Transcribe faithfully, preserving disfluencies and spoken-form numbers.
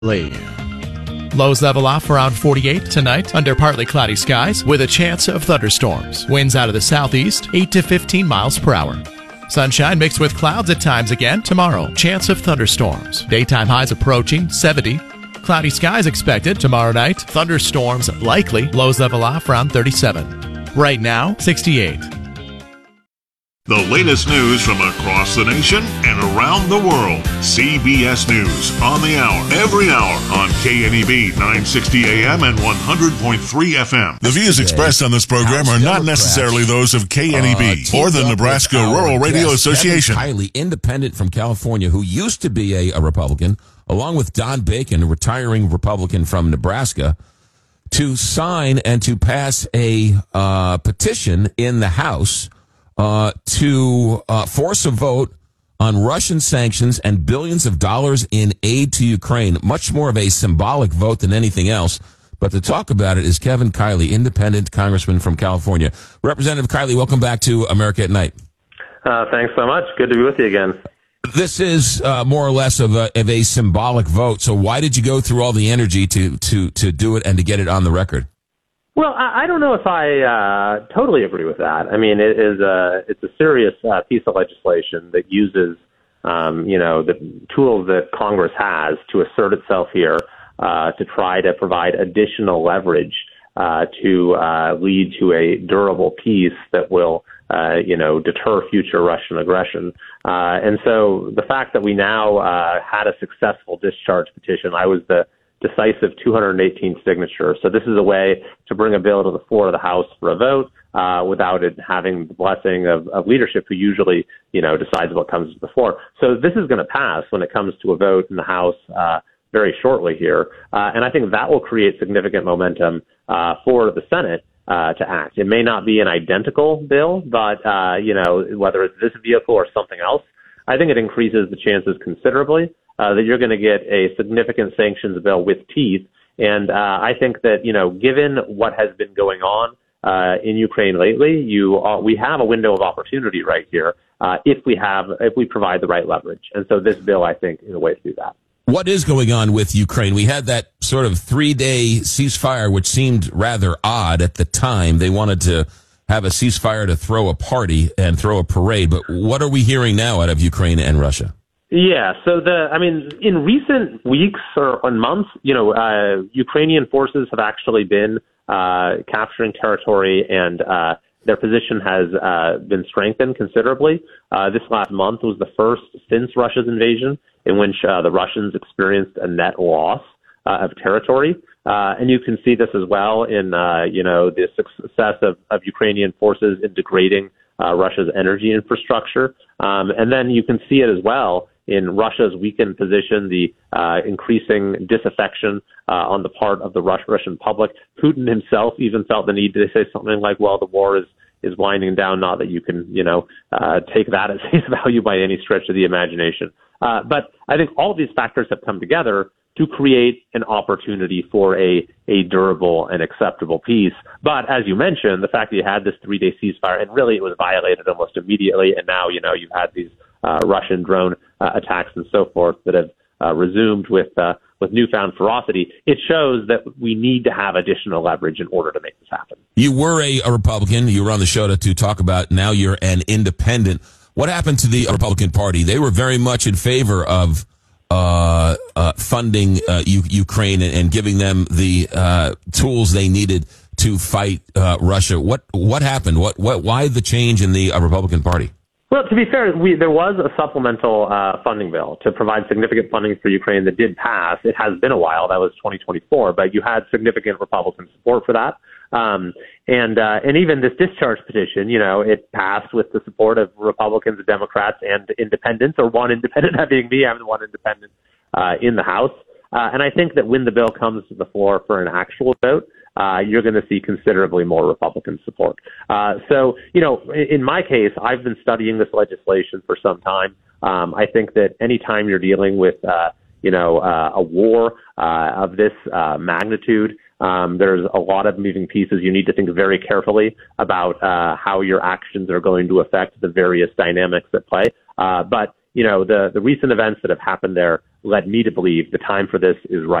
Lee. Lows level off around forty-eight tonight under partly cloudy skies with a chance of thunderstorms. Winds out of the southeast, eight to fifteen miles per hour. Sunshine mixed with clouds at times again tomorrow. Chance of thunderstorms. Daytime highs approaching seventy. Cloudy skies expected tomorrow night. Thunderstorms likely. Lows level off around thirty-seven. Right now, sixty-eight. The latest news from across the nation and around the world. C B S News on the hour, every hour on K N E B nine sixty A M and one hundred point three F M. The views expressed on this program are not necessarily those of K N E B uh, or the Nebraska Rural Radio Association. Highly independent from California, who used to be a, a Republican, along with Don Bacon, a retiring Republican from Nebraska, to sign and to pass a uh, petition in the House Uh, to uh, force a vote on Russian sanctions and billions of dollars in aid to Ukraine. Much more of a symbolic vote than anything else. But to talk about it is Kevin Kiley, independent congressman from California. Representative Kiley, welcome back to America at Night. Uh, thanks so much. Good to be with you again. This is uh, more or less of a, of a symbolic vote. So why did you go through all the energy to, to, to do it and to get it on the record? Well, I, I don't know if I uh, totally agree with that. I mean, it is a it's a serious uh, piece of legislation that uses, um, you know, the tools that Congress has to assert itself here uh, to try to provide additional leverage uh, to uh, lead to a durable peace that will, uh, you know, deter future Russian aggression. Uh, and so the fact that we now uh, had a successful discharge petition, I was the decisive two hundred eighteen signature. So this is a way to bring a bill to the floor of the House for a vote uh, without it having the blessing of, of leadership who usually, you know, decides what comes to the floor. So this is going to pass when it comes to a vote in the House uh, very shortly here. Uh, and I think that will create significant momentum uh, for the Senate uh, to act. It may not be an identical bill, but, uh, you know, whether it's this vehicle or something else, I think it increases the chances considerably Uh, that you're going to get a significant sanctions bill with teeth. And uh, I think that, you know, given what has been going on uh, in Ukraine lately, you uh, we have a window of opportunity right here uh, if we have if we provide the right leverage. And so this bill, I think, is a way to do that. What is going on with Ukraine? We had that sort of three-day ceasefire, which seemed rather odd at the time. They wanted to have a ceasefire to throw a party and throw a parade. But what are we hearing now out of Ukraine and Russia? Yeah, so the, I mean, in recent weeks or on months, you know, uh, Ukrainian forces have actually been uh, capturing territory, and uh, their position has uh, been strengthened considerably. Uh, this last month was the first since Russia's invasion in which uh, the Russians experienced a net loss uh, of territory. Uh, and you can see this as well in, uh, you know, the success of, of Ukrainian forces in degrading uh, Russia's energy infrastructure. Um, and then you can see it as well in Russia's weakened position, the uh, increasing disaffection uh, on the part of the Russian public. Putin himself even felt the need to say something like, well, the war is, is winding down, not that you can, you know, uh, take that at face value by any stretch of the imagination. Uh, but I think all of these factors have come together to create an opportunity for a, a durable and acceptable peace. But as you mentioned, the fact that you had this three-day ceasefire, and really it was violated almost immediately, and now, you know, you've had these uh, Russian drone uh, attacks and so forth that have uh, resumed with uh, with newfound ferocity, it shows that we need to have additional leverage in order to make this happen. You were a, a Republican. You were on the show to, to talk about, now you're an independent. What happened to the Republican Party? They were very much in favor of Uh, uh, funding uh, U- Ukraine and, and giving them the uh, tools they needed to fight uh, Russia. What what happened? What what why the change in the uh, Republican Party? Well, to be fair, we, there was a supplemental uh, funding bill to provide significant funding for Ukraine that did pass. It has been a while. That was twenty twenty-four, but you had significant Republican support for that. Um, and uh, and even this discharge petition, you know, it passed with the support of Republicans, Democrats, and independents, or one independent, that being me. I'm the one independent uh, in the House. Uh, and I think that when the bill comes to the floor for an actual vote, uh, you're going to see considerably more Republican support. Uh, so, you know, in, in my case, I've been studying this legislation for some time. Um, I think that anytime you're dealing with, uh, you know, uh, a war uh, of this uh, magnitude, Um, there's a lot of moving pieces. You need to think very carefully about uh, how your actions are going to affect the various dynamics at play. Uh, but, you know, the, the recent events that have happened there led me to believe the time for this is right.